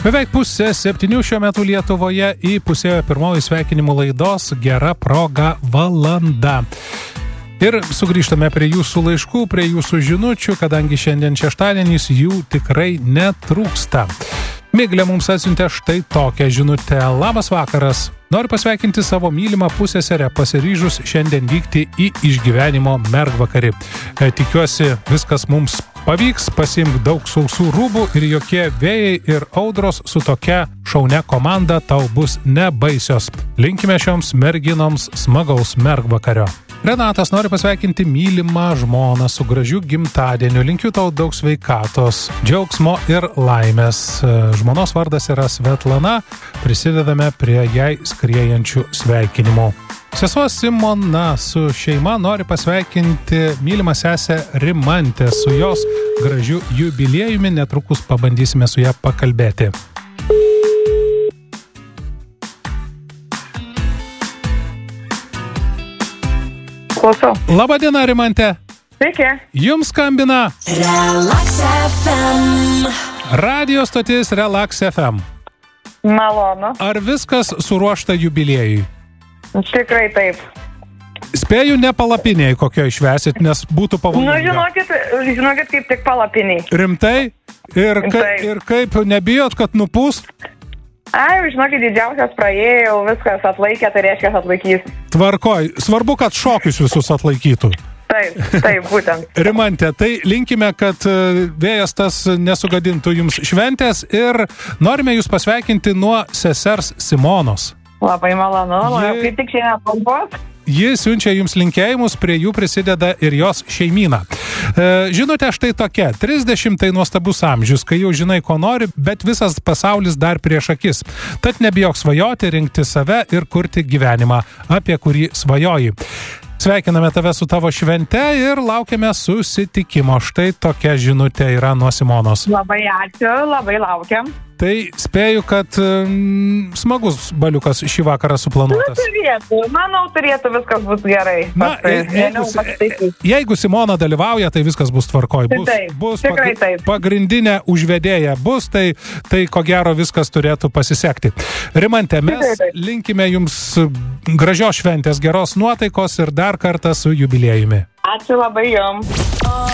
Beveik 6:30 šiuo metu Lietuvoje įpusėjo pirmoji sveikinimų laidos Gera proga valanda. Ir sugrįžtame prie jūsų laiškų, prie jūsų žinučių, kadangi šiandien šeštadienis jų tikrai netrūksta. Miglė mums atsiuntė štai tokią žinutę. Labas vakaras. Noriu pasveikinti savo mylimą pusseserę, pasiryžus šiandien vykti į išgyvenimo mergvakarį. Tikiuosi, viskas mums pavyks, pasiimk daug sausų rūbų ir jokie vėjai ir audros su tokia šaunia komanda tau bus nebaisios. Linkime šioms merginoms smagaus mergvakario. Renatas nori pasveikinti mylimą žmoną su gražiu gimtadieniu. Linkiu tau daug sveikatos, džiaugsmo ir laimės. Žmonos vardas yra Svetlana. Prisidedame prie jai skriejančių sveikinimų. Sesuo Simona su šeima nori pasveikinti mylimą sesę Rimantę su jos gražiu jubiliejumi. Netrukus pabandysime su ją pakalbėti. Klausau. Labadiena, Rimantė. Sveiki. Jums skambina Relax FM. radio stotis Relax FM. Malonu. Ar viskas suruošta jubiliejui? Tikrai taip. Spėju, ne palapinėje kokio išvesit, nes būtų pavojinga. Žinokit, kaip tik palapiniai. Rimtai? Ir kaip nebijot, kad nupūs? Ai, žinokit, didžiausias praėjau, viskas atlaikė, tai reiškia atlaikys. Tvarkoj. Svarbu, kad šokius visus atlaikytų. Taip, būtent. Rimantė, tai linkime, kad vėjas tas nesugadintų jums šventės ir norime jūs pasveikinti nuo sesers Simonos. Labai malonu, kaip tik šiandien kalbos. Ji siunčia jums linkėjimus, prie jų prisideda ir jos šeimyna. Žinote, štai tokia, 30 tai nuostabus amžius, kai jau žinai, ko nori, bet visas pasaulis dar prieš akis. Tad nebijok svajoti, rinkti save ir kurti gyvenimą, apie kurį svajoji. Sveikiname tave su tavo švente ir laukiame susitikimo. Štai tokia žinutė yra nuo Simonos. Labai ačiū, labai laukiam. Tai spėju, kad smagus baliukas šį vakarą suplanuotas. Manau, turėtų viskas bus gerai. Na, jeigu Simona dalyvauja, tai viskas bus tvarkoj. Bus pagrindinė užvedėja bus, tai ko gero viskas turėtų pasisekti. Rimantė, mes linkime jums gražios šventės, geros nuotaikos ir dar kartą su jubiliejumi. Ačiū labai jums.